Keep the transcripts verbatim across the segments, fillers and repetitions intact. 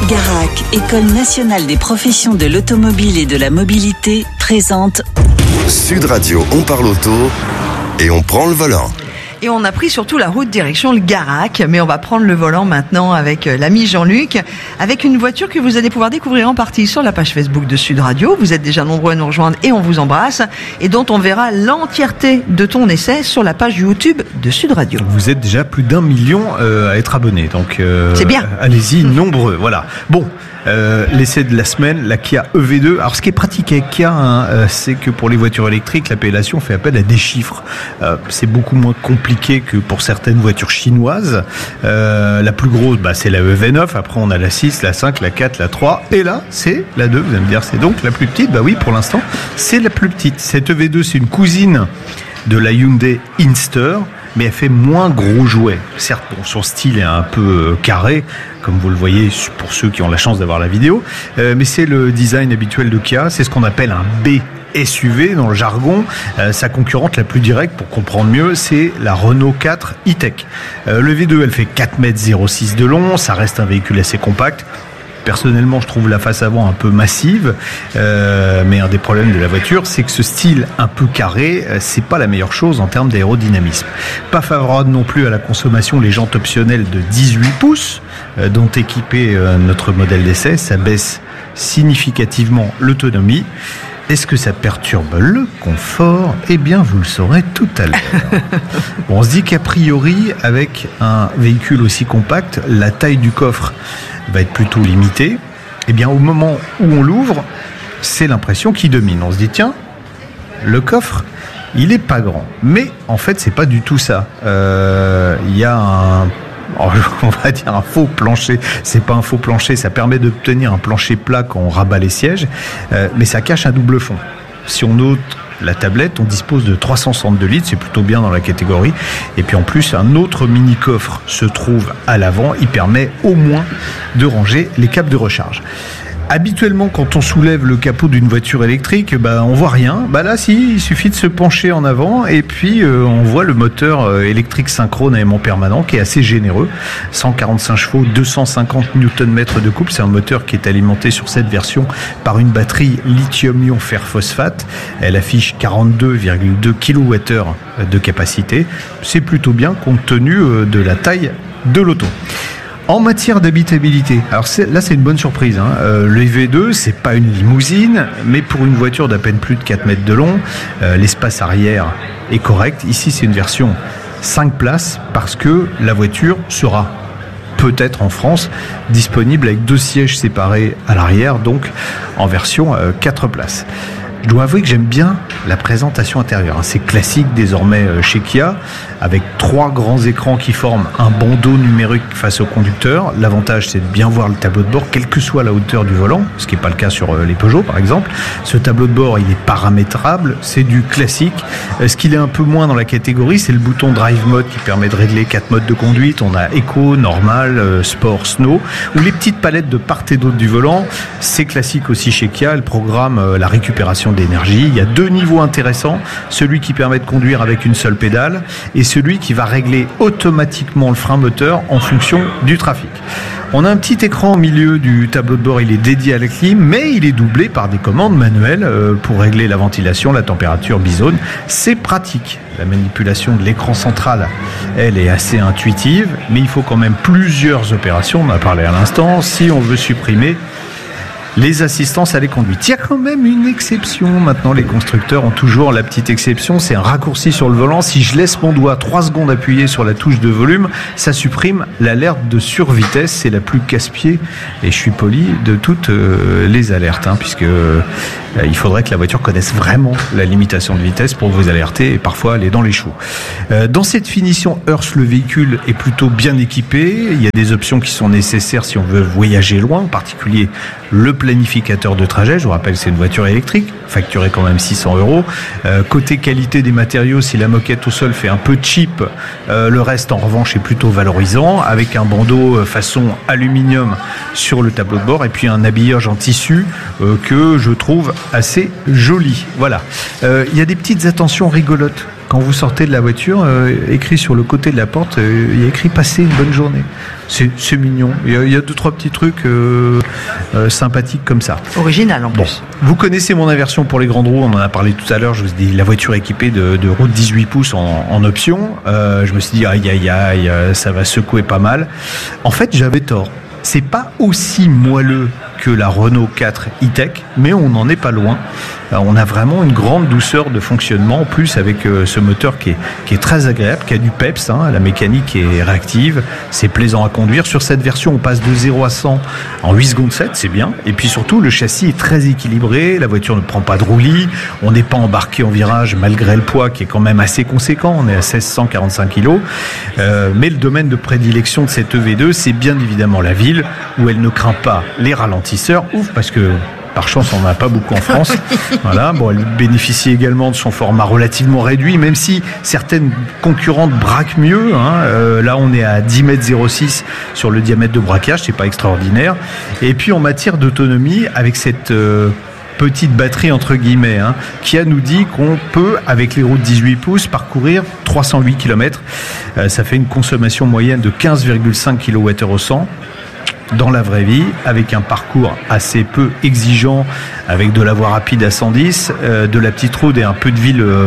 Garac, École nationale des professions de l'automobile et de la mobilité, présente Sud Radio, on parle auto et on prend le volant. Et on a pris surtout la route direction le Garac, mais on va prendre le volant maintenant avec l'ami Jean-Luc, avec une voiture que vous allez pouvoir découvrir en partie sur la page Facebook de Sud Radio. Vous êtes déjà nombreux à nous rejoindre et on vous embrasse, et dont on verra l'entièreté de ton essai sur la page YouTube de Sud Radio. Vous êtes déjà plus d'un million euh, à être abonnés, donc euh, c'est bien. Allez-y, nombreux. Voilà. Bon. Euh, l'essai de la semaine, la Kia E V deux. Alors, ce qui est pratique avec Kia, hein, euh, c'est que pour les voitures électriques, l'appellation fait appel à des chiffres. Euh, c'est beaucoup moins compliqué que pour certaines voitures chinoises. Euh, la plus grosse, bah, c'est la E V neuf. Après, on a la six, la cinq, la quatre, la trois. Et là, c'est la deux. Vous allez me dire, c'est donc la plus petite. Bah oui, pour l'instant, c'est la plus petite. Cette E V deux, c'est une cousine de la Hyundai Inster, mais elle fait moins gros jouet. Certes, bon, son style est un peu euh, carré, comme vous le voyez pour ceux qui ont la chance d'avoir la vidéo, euh, mais c'est le design habituel de Kia. C'est ce qu'on appelle un B S U V dans le jargon. Euh, sa concurrente la plus directe, pour comprendre mieux, c'est la Renault quatre e-Tech. Euh, le V deux, elle fait quatre mètres zéro six de long, ça reste un véhicule assez compact. Personnellement, je trouve la face avant un peu massive, euh, mais un des problèmes de la voiture, c'est que ce style un peu carré, euh, c'est pas la meilleure chose en termes d'aérodynamisme. Pas favorable non plus à la consommation, les jantes optionnelles de dix-huit pouces, euh, dont équipé euh, notre modèle d'essai, ça baisse significativement l'autonomie. Est-ce que ça perturbe le confort ? Eh bien, vous le saurez tout à l'heure. Bon, on se dit qu'a priori, avec un véhicule aussi compact, la taille du coffre va être plutôt limitée. Eh bien, au moment où on l'ouvre, c'est l'impression qui domine. On se dit, tiens, le coffre, il est pas grand. Mais en fait, c'est pas du tout ça. Euh, il y a un... on va dire un faux plancher. C'est pas un faux plancher, ça permet d'obtenir un plancher plat quand on rabat les sièges, euh, mais ça cache un double fond. Si on ôte la tablette, on dispose de trois cent soixante-deux litres, c'est plutôt bien dans la catégorie. Et puis en plus, un autre mini coffre se trouve à l'avant, il permet au moins de ranger les câbles de recharge. Habituellement, quand on soulève le capot d'une voiture électrique, bah, on voit rien. Bah là, si, il suffit de se pencher en avant et puis euh, on voit le moteur euh, électrique synchrone à aimant permanent qui est assez généreux. cent quarante-cinq chevaux, deux cent cinquante newton-mètres de couple. C'est un moteur qui est alimenté sur cette version par une batterie lithium-ion fer-phosphate. Elle affiche quarante-deux virgule deux kilowattheures de capacité. C'est plutôt bien compte tenu euh, de la taille de l'auto. En matière d'habitabilité, alors c'est, là c'est une bonne surprise, hein. euh, le V deux c'est pas une limousine, mais pour une voiture d'à peine plus de quatre mètres de long, euh, l'espace arrière est correct. Ici c'est une version cinq places parce que la voiture sera peut-être en France disponible avec deux sièges séparés à l'arrière, donc en version euh, quatre places. Je dois avouer que j'aime bien la présentation intérieure. C'est classique désormais chez Kia, avec trois grands écrans qui forment un bandeau numérique face au conducteur. L'avantage, c'est de bien voir le tableau de bord, quelle que soit la hauteur du volant, ce qui n'est pas le cas sur les Peugeot, par exemple. Ce tableau de bord, il est paramétrable, c'est du classique. Ce qu'il est un peu moins dans la catégorie, c'est le bouton Drive Mode qui permet de régler quatre modes de conduite. On a Eco, Normal, Sport, Snow, ou les petites palettes de part et d'autre du volant. C'est classique aussi chez Kia, le programme la récupération d'énergie. Il y a deux niveaux intéressants, celui qui permet de conduire avec une seule pédale et celui qui va régler automatiquement le frein moteur en fonction du trafic. On a un petit écran au milieu du tableau de bord, il est dédié à la clim, mais il est doublé par des commandes manuelles pour régler la ventilation, la température bizone. C'est pratique. La manipulation de l'écran central, elle est assez intuitive, mais il faut quand même plusieurs opérations, on en a parlé à l'instant, si on veut supprimer les assistances à la conduite. Il y a quand même une exception. Maintenant, les constructeurs ont toujours la petite exception. C'est un raccourci sur le volant. Si je laisse mon doigt trois secondes appuyé sur la touche de volume, ça supprime l'alerte de survitesse. C'est la plus casse-pied, et je suis poli, de toutes euh, les alertes, hein, puisque euh, il faudrait que la voiture connaisse vraiment la limitation de vitesse pour vous alerter et parfois aller dans les choux. Euh, dans cette finition Earth, le véhicule est plutôt bien équipé. Il y a des options qui sont nécessaires si on veut voyager loin, en particulier le planificateur de trajet. Je vous rappelle, c'est une voiture électrique, facturée quand même six cents euros. Euh, côté qualité des matériaux, si la moquette au sol fait un peu cheap, euh, le reste en revanche est plutôt valorisant, avec un bandeau façon aluminium sur le tableau de bord et puis un habillage en tissu euh, que je trouve assez joli. Voilà. Euh, il y a des petites attentions rigolotes quand vous sortez de la voiture, euh, écrit sur le côté de la porte, euh, il y a écrit « Passez une bonne journée ». C'est, c'est mignon. Il y, a, il y a deux, trois petits trucs euh, euh, sympathiques comme ça. Original en plus. Bon. Vous connaissez mon aversion pour les grandes roues, on en a parlé tout à l'heure. Je vous ai dit la voiture équipée de, de roues de dix-huit pouces en, en option. Euh, je me suis dit aïe aïe aïe, ça va secouer pas mal. En fait, j'avais tort. C'est pas aussi moelleux que la Renault quatre e-Tech, mais on n'en est pas loin. On a vraiment une grande douceur de fonctionnement, en plus avec ce moteur qui est, qui est très agréable, qui a du peps, hein, la mécanique est réactive, c'est plaisant à conduire. Sur cette version, on passe de zéro à cent en huit secondes sept, c'est bien. Et puis surtout, le châssis est très équilibré, la voiture ne prend pas de roulis, on n'est pas embarqué en virage malgré le poids qui est quand même assez conséquent, on est à mille six cent quarante-cinq kilos. Euh, mais le domaine de prédilection de cette E V deux, c'est bien évidemment la ville, où elle ne craint pas les ralentisseurs. Ouf, parce que par chance, on n'en a pas beaucoup en France. Voilà. Bon, elle bénéficie également de son format relativement réduit, même si certaines concurrentes braquent mieux. Hein. Euh, là, on est à dix mètres zéro six sur le diamètre de braquage, c'est pas extraordinaire. Et puis, en matière d'autonomie, avec cette euh, petite batterie entre guillemets, hein, Kia nous dit qu'on peut, avec les roues de dix-huit pouces, parcourir trois cent huit kilomètres. Euh, ça fait une consommation moyenne de quinze virgule cinq kilowattheures au cent. Dans la vraie vie, avec un parcours assez peu exigeant, avec de la voie rapide à cent dix, euh, de la petite route et un peu de ville, euh,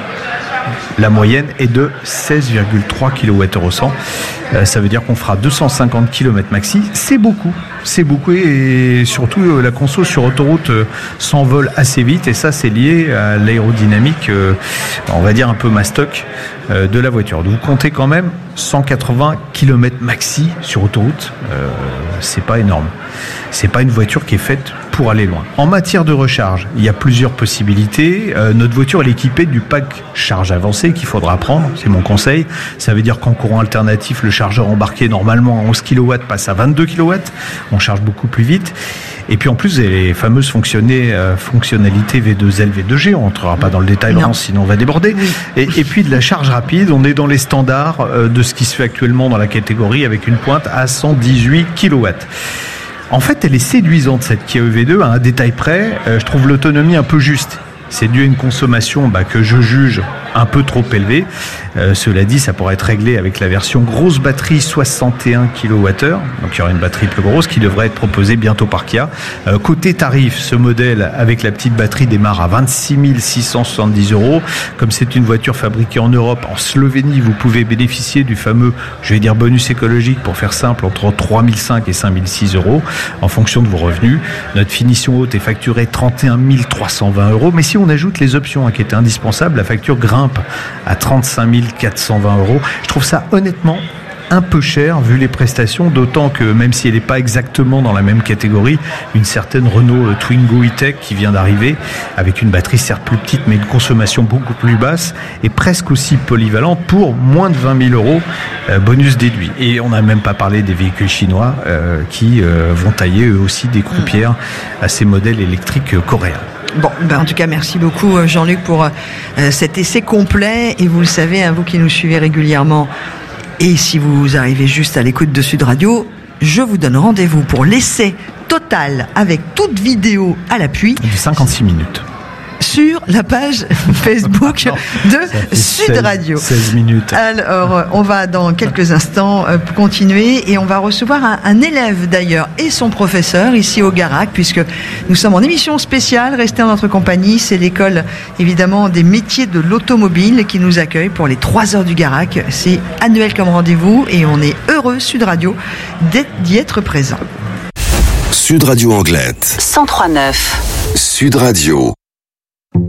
la moyenne est de seize virgule trois kilowattheures au cent. Euh, ça veut dire qu'on fera deux cent cinquante kilomètres maxi. C'est beaucoup, c'est beaucoup, et surtout euh, la conso sur autoroute euh, s'envole assez vite, et ça c'est lié à l'aérodynamique, euh, on va dire un peu mastoc euh, de la voiture. Donc vous comptez quand même cent quatre-vingts kilomètres maxi sur autoroute, euh, c'est pas énorme. C'est pas une voiture qui est faite pour aller loin. En matière de recharge, il y a plusieurs possibilités. Euh, notre voiture elle est équipée du pack charge avancé qu'il faudra prendre, c'est mon conseil. Ça veut dire qu'en courant alternatif, le chargeur embarqué normalement à onze kilowatts passe à vingt-deux kilowatts. On charge beaucoup plus vite. Et puis en plus, les fameuses euh, fonctionnalités V deux L, V deux G, on ne rentrera pas dans le détail, vraiment, sinon on va déborder. Et, et puis de la charge rapide, on est dans les standards euh, de ce qui se fait actuellement dans la catégorie, avec une pointe à cent dix-huit kilowatts. En fait, elle est séduisante cette Kia E V deux, à un détail près. Euh, je trouve l'autonomie un peu juste. C'est dû à une consommation bah, que je juge un peu trop élevée. Euh, cela dit, ça pourrait être réglé avec la version grosse batterie soixante et un kilowattheures. Donc il y aura une batterie plus grosse qui devrait être proposée bientôt par Kia. Euh, côté tarif, ce modèle avec la petite batterie démarre à vingt-six mille six cent soixante-dix euros. Comme c'est une voiture fabriquée en Europe, en Slovénie, vous pouvez bénéficier du fameux, je vais dire bonus écologique pour faire simple, entre trois mille cinq et cinq mille six euros en fonction de vos revenus. Notre finition haute est facturée trente et un mille trois cent vingt euros. Mais si on ajoute les options hein, qui étaient indispensables, la facture grimpe à trente-cinq mille quatre cent vingt euros. Je trouve ça honnêtement un peu cher vu les prestations, d'autant que même si elle n'est pas exactement dans la même catégorie, une certaine Renault Twingo e-Tech qui vient d'arriver avec une batterie certes plus petite mais une consommation beaucoup plus basse et presque aussi polyvalente pour moins de vingt mille euros euh, bonus déduit. Et on n'a même pas parlé des véhicules chinois euh, qui euh, vont tailler eux aussi des croupières à ces modèles électriques euh, coréens. Bon, ben en tout cas, merci beaucoup Jean-Luc pour euh, cet essai complet. Et vous le savez, hein, vous qui nous suivez régulièrement, et si vous arrivez juste à l'écoute de Sud Radio, je vous donne rendez-vous pour l'essai total avec toute vidéo à l'appui. De cinquante-six minutes. Sur la page Facebook de Sud Radio. seize minutes. Alors, on va dans quelques instants continuer et on va recevoir un, un élève d'ailleurs et son professeur ici au Garac, puisque nous sommes en émission spéciale. Restez en notre compagnie. C'est l'école évidemment des métiers de l'automobile qui nous accueille pour les trois heures du Garac. C'est annuel comme rendez-vous et on est heureux, Sud Radio, d'y être présent. Sud Radio Anglette. cent trois neuf. Sud Radio.